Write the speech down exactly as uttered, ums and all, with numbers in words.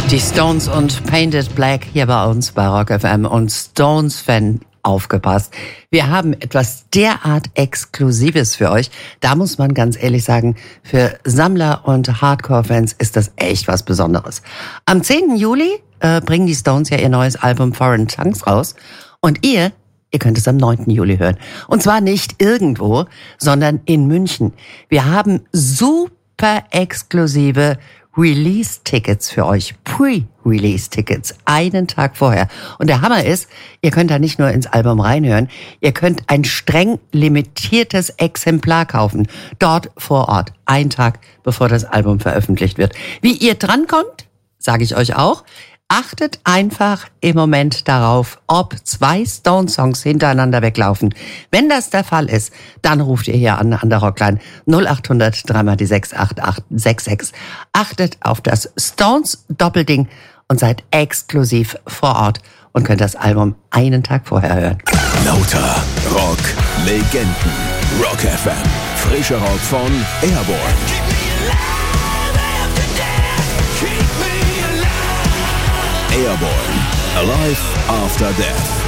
Die Stones und Painted Black hier bei uns bei Rock F M. Und Stones-Fan, aufgepasst. Wir haben etwas derart Exklusives für euch. Da muss man ganz ehrlich sagen, für Sammler und Hardcore-Fans ist das echt was Besonderes. Am zehnten Juli äh, bringen die Stones ja ihr neues Album Foreign Tongues raus. Und ihr, ihr könnt es am neunten Juli hören. Und zwar nicht irgendwo, sondern in München. Wir haben super exklusive Release-Tickets für euch, Pre-Release-Tickets, einen Tag vorher. Und der Hammer ist, ihr könnt da nicht nur ins Album reinhören, ihr könnt ein streng limitiertes Exemplar kaufen, dort vor Ort, einen Tag bevor das Album veröffentlicht wird. Wie ihr drankommt, sage ich euch auch. Achtet einfach im Moment darauf, ob zwei Stone-Songs hintereinander weglaufen. Wenn das der Fall ist, dann ruft ihr hier an, an der Rockline null acht hundert drei mal die sechs acht acht sechs sechs. Achtet auf das Stones-Doppelding und seid exklusiv vor Ort und könnt das Album einen Tag vorher hören. Lauter Rock Legenden. Rock F M. Frischer Rock von Airborne. Airborne. Alive After Death.